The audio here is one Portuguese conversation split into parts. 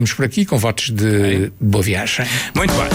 Vamos por aqui com votos de boa viagem. Muito bem.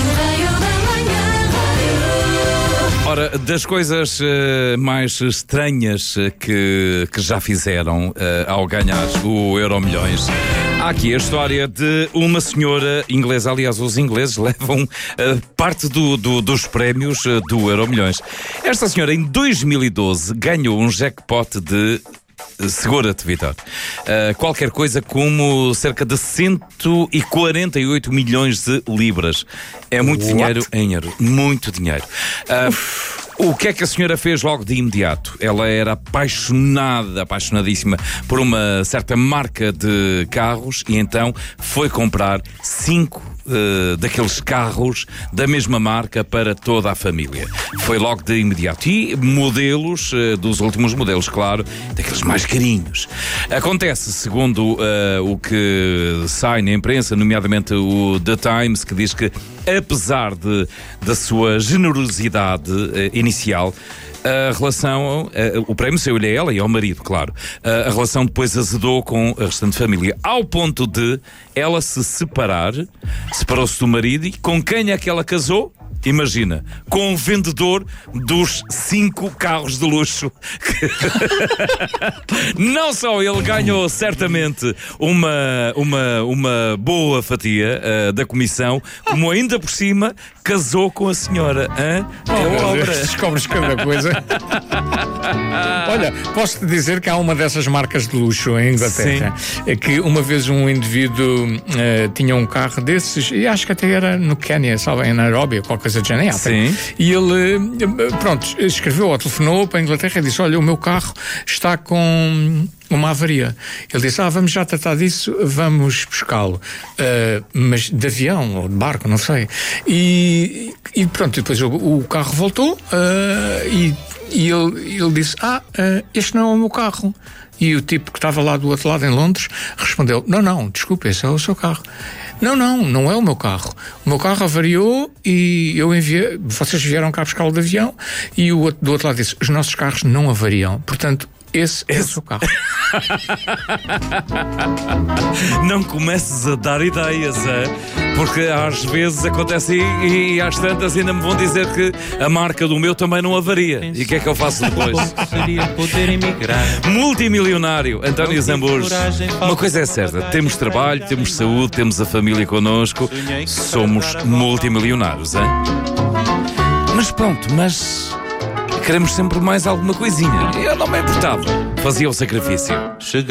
Ora, das coisas mais estranhas que já fizeram ao ganhar o Euromilhões, há aqui a história de uma senhora inglesa. Aliás, os ingleses levam parte dos prémios do Euromilhões. Esta senhora, em 2012, ganhou um jackpot de... Segura-te, Vitor. Qualquer coisa como cerca de 148 milhões de libras. É muito dinheiro em euro. Muito dinheiro. O que é que a senhora fez logo de imediato? Ela era apaixonadíssima por uma certa marca de carros e então foi comprar 5 daqueles carros da mesma marca para toda a família. Foi logo de imediato. E modelos, dos últimos modelos, claro, daqueles mais carinhos. Acontece, segundo o que sai na imprensa, nomeadamente o The Times, que diz que, apesar da sua generosidade inicial, a relação, o prémio saiu-lhe a ela e ao marido, claro. A relação depois azedou com a restante família, ao ponto de ela se separou-se do marido. E com quem é que ela casou? Imagina, com o vendedor dos 5 carros de luxo. Não só ele ganhou certamente uma boa fatia da comissão, como ainda por cima casou com a senhora. Descobres cada coisa. Olha, posso-te dizer que há uma dessas marcas de luxo em Inglaterra. É que uma vez um indivíduo tinha um carro desses, e acho que até era no Quênia, sabe, em Nairobi, ou qualquer coisa de género. E ele, escreveu ou telefonou para a Inglaterra e disse: olha, o meu carro está com uma avaria. Ele disse: vamos já tratar disso, vamos buscá-lo. Mas de avião ou de barco, não sei. E depois o carro voltou e ele disse: este não é o meu carro. E o tipo que estava lá do outro lado, em Londres, respondeu: não, desculpe, esse é o seu carro. Não é o meu carro. O meu carro avariou e eu enviei, vocês vieram cá buscá-lo de avião, e do outro lado disse: os nossos carros não avariam, portanto, esse é o seu carro. Não comeces a dar ideias, porque às vezes acontece e às tantas ainda me vão dizer que a marca do meu também não avaria. E o que é que eu faço depois? Seria poder emigrar. Multimilionário António Zambujo. Uma coisa é certa: temos trabalho, temos saúde, temos a família connosco, somos multimilionários, hein? Mas pronto, queremos sempre mais alguma coisinha. Eu não me importava. Fazia o sacrifício.